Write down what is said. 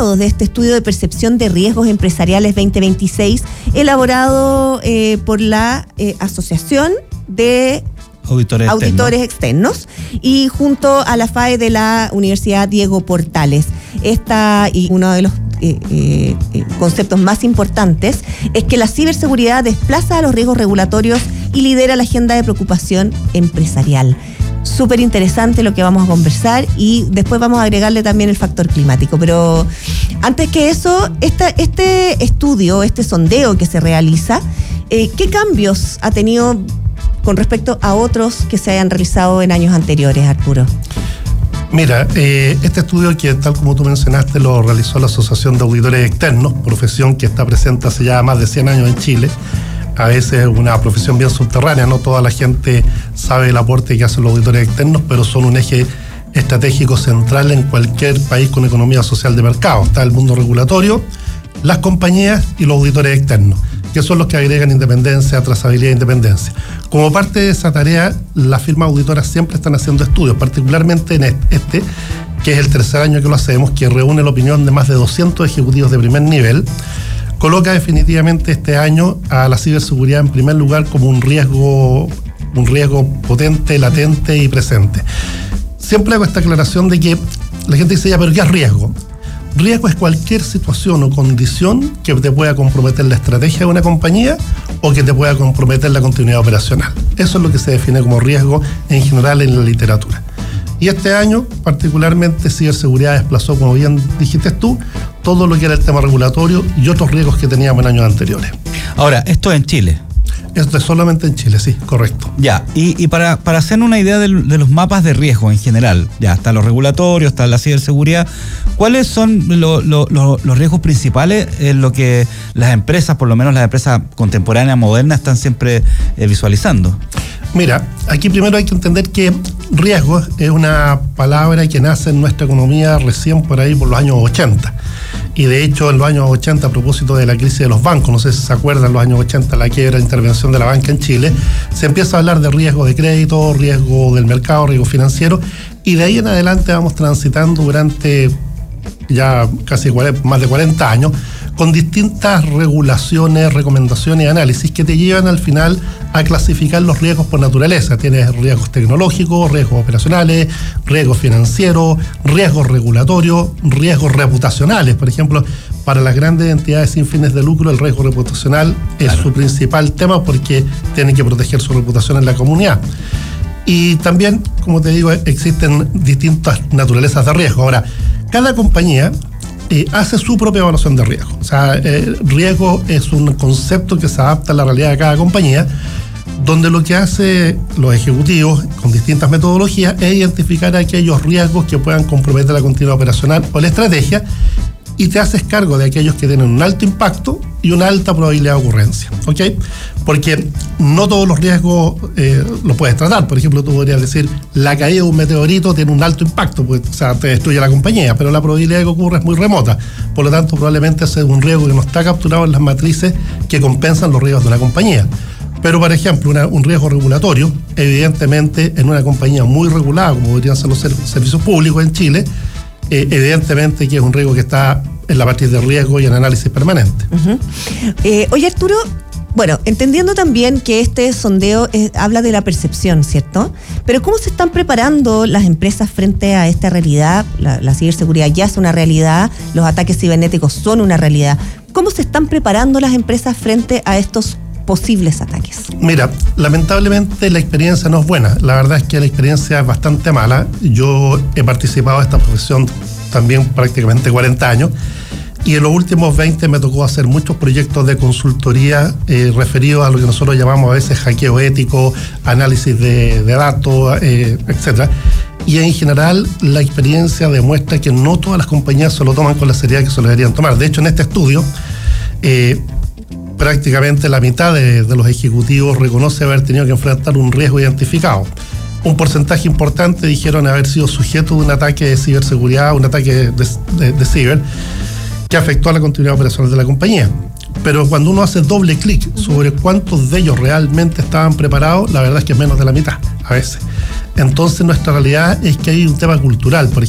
resultados de este estudio de percepción de riesgos empresariales 2026, elaborado por la Asociación de Auditores Externos y junto a la FAE de la Universidad Diego Portales. Y uno de los conceptos más importantes es que la ciberseguridad desplaza a los riesgos regulatorios y lidera la agenda de preocupación empresarial. Súper interesante lo que vamos a conversar y después vamos a agregarle también el factor climático. Pero antes que eso, este estudio, este sondeo que se realiza, ¿qué cambios ha tenido con respecto a otros que se hayan realizado en años anteriores, Arturo? Mira, este estudio que tal como tú mencionaste lo realizó la Asociación de Auditores Externos, profesión que está presente hace ya más de 100 años en Chile. A veces es una profesión bien subterránea, no toda la gente sabe el aporte que hacen los auditores externos, pero son un eje estratégico central en cualquier país con economía social de mercado. Está el mundo regulatorio, las compañías y los auditores externos, que son los que agregan independencia, trazabilidad e independencia. Como parte de esa tarea, las firmas auditoras siempre están haciendo estudios, particularmente en este, que es el tercer año que lo hacemos, que reúne la opinión de más de 200 ejecutivos de primer nivel, coloca definitivamente este año a la ciberseguridad en primer lugar como un riesgo potente, latente y presente. Siempre hago esta aclaración de que la gente dice, ya, pero ¿qué es riesgo? Riesgo es cualquier situación o condición que te pueda comprometer la estrategia de una compañía o que te pueda comprometer la continuidad operacional. Eso es lo que se define como riesgo en general en la literatura. Y este año, particularmente, ciberseguridad desplazó, como bien dijiste tú, todo lo que era el tema regulatorio y otros riesgos que teníamos en años anteriores. Ahora, esto en Chile. Esto es solamente en Chile, sí, correcto. Ya, y para hacer una idea de los mapas de riesgo en general, ya está los regulatorios, está la ciberseguridad, ¿cuáles son los riesgos principales en lo que las empresas, por lo menos las empresas contemporáneas, modernas, están siempre visualizando? Mira, aquí primero hay que entender que riesgo es una palabra que nace en nuestra economía recién por ahí por los años 80. Y de hecho en los años 80, a propósito de la crisis de los bancos, no sé si se acuerdan, los años 80, la quiebra, la intervención de la banca en Chile, se empieza a hablar de riesgo de crédito, riesgo del mercado, riesgo financiero, y de ahí en adelante vamos transitando durante ya casi más de 40 años, con distintas regulaciones, recomendaciones y análisis que te llevan al final a clasificar los riesgos por naturaleza. Tienes riesgos tecnológicos, riesgos operacionales, riesgos financieros, riesgos regulatorios, riesgos reputacionales. Por ejemplo, para las grandes entidades sin fines de lucro, el riesgo reputacional es su principal tema porque tienen que proteger su reputación en la comunidad. Y también, como te digo, existen distintas naturalezas de riesgo. Ahora, cada compañía hace su propia evaluación de riesgo. O sea, riesgo es un concepto que se adapta a la realidad de cada compañía, donde lo que hace los ejecutivos con distintas metodologías es identificar aquellos riesgos que puedan comprometer la continuidad operacional o la estrategia, y te haces cargo de aquellos que tienen un alto impacto y una alta probabilidad de ocurrencia, ¿ok? Porque no todos los riesgos los puedes tratar. Por ejemplo, tú podrías decir, la caída de un meteorito tiene un alto impacto, pues, o sea, te destruye la compañía, pero la probabilidad de que ocurra es muy remota. Por lo tanto, probablemente ese es un riesgo que no está capturado en las matrices que compensan los riesgos de la compañía. Pero, por ejemplo, un riesgo regulatorio, evidentemente, en una compañía muy regulada, como podrían ser los servicios públicos en Chile, evidentemente que es un riesgo que está en la matriz de riesgo y en análisis permanente. Uh-huh. Oye, Arturo, bueno, entendiendo también que este sondeo habla de la percepción, ¿cierto? Pero ¿cómo se están preparando las empresas frente a esta realidad? La ciberseguridad ya es una realidad, los ataques cibernéticos son una realidad. ¿Cómo se están preparando las empresas frente a estos posibles ataques? Mira, lamentablemente la experiencia no es buena. La verdad es que la experiencia es bastante mala. Yo he participado en esta profesión también prácticamente 40 años y en los últimos 20 me tocó hacer muchos proyectos de consultoría referidos a lo que nosotros llamamos a veces hackeo ético, análisis de datos, etcétera. Y en general la experiencia demuestra que no todas las compañías se lo toman con la seriedad que se lo deberían tomar. De hecho, en este estudio prácticamente la mitad de los ejecutivos reconoce haber tenido que enfrentar un riesgo identificado. Un porcentaje importante dijeron haber sido sujeto de un ataque de ciberseguridad, un ataque de ciber, que afectó a la continuidad operacional de la compañía. Pero cuando uno hace doble clic sobre cuántos de ellos realmente estaban preparados, la verdad es que es menos de la mitad, a veces. Entonces nuestra realidad es que hay un tema cultural. Por